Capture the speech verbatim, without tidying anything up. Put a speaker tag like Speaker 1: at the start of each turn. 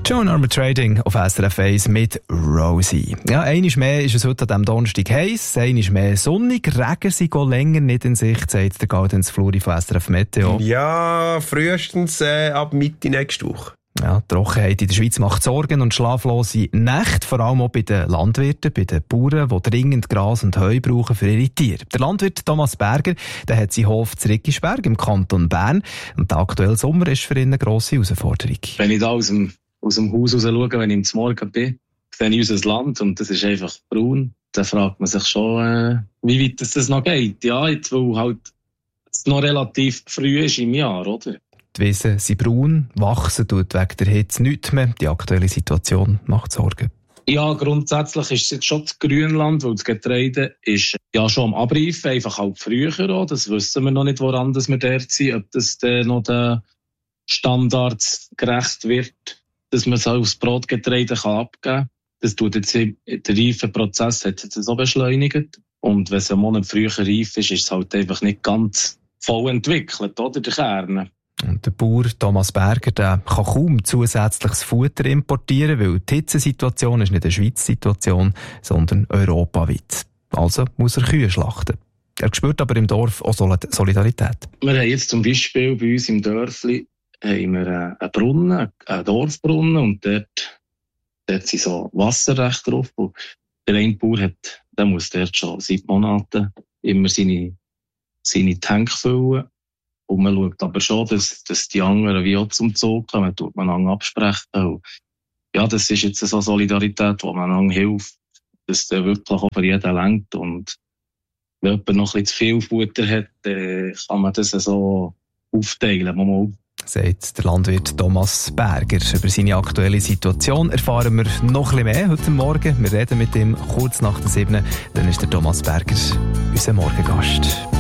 Speaker 1: Joan Armour Trading auf S R F eins mit Rosie. Ja, einmal mehr ist es heute an diesem Donnerstag heiß, einmal mehr sonnig, Regen sie gehen länger nicht in Sicht, sagt der Gaudenz Fluri von S R F Meteo.
Speaker 2: Ja, frühestens äh, ab Mitte nächste Woche.
Speaker 1: Ja, die Trockenheit in der Schweiz macht Sorgen und schlaflose Nächte, vor allem auch bei den Landwirten, bei den Bauern, die dringend Gras und Heu brauchen für ihre Tiere. Der Landwirt Thomas Berger, der hat seinen Hof zu Riggisberg im Kanton Bern und der aktuelle Sommer ist für ihn eine grosse Herausforderung.
Speaker 3: Wenn ich da aus dem, aus dem Haus raus schaue, wenn ich am Morgen bin, sehe ich unser Land und das ist einfach braun, dann fragt man sich schon, äh, wie weit das noch geht. Ja, jetzt, weil halt es noch relativ früh ist im Jahr, oder?
Speaker 1: Die Wiesen sind braun, wachsen tut wegen der Hitze nichts mehr. Die aktuelle Situation macht Sorgen.
Speaker 3: Ja, grundsätzlich ist es jetzt schon das Grünland, weil das Getreide ist ja schon am Abreifen, einfach halt früher auch. Das wissen wir noch nicht, woran das wir dort sind, ob das dann noch den Standards gerecht wird, dass man es aufs Brotgetreide kann abgeben kann. Das tut jetzt der Reifenprozess hat jetzt so beschleunigt. Und wenn es einen Monat früher reif ist, ist es halt einfach nicht ganz voll entwickelt, oder, der Kern.
Speaker 1: Und der Bauer Thomas Berger, der kann kaum zusätzliches Futter importieren, weil die Hitzesituation ist nicht eine Schweizer Situation, sondern europaweit. Also muss er Kühe schlachten. Er spürt aber im Dorf auch Solidarität.
Speaker 3: Wir haben jetzt zum Beispiel bei uns im Dörfli haben wir einen Brunnen, einen Dorfbrunnen, und dort, dort sind so Wasserrechte drauf. Und der eine Bauer hat, der muss dort schon seit Monaten immer seine, seine Tanks füllen. Und man schaut aber schon, dass, dass die anderen wie auch zum Zug kommen. Man tut man einander absprechen. Und ja, das ist jetzt so Solidarität, wo man einander hilft, dass der wirklich auch für jeden reicht. Und wenn jemand noch ein bisschen zu viel Futter hat, dann kann man das so aufteilen. Mal.
Speaker 1: Sagt der Landwirt Thomas Berger. Über seine aktuelle Situation erfahren wir noch ein bisschen mehr heute Morgen. Wir reden mit ihm kurz nach der sieben. Dann ist der Thomas Berger unser Morgengast.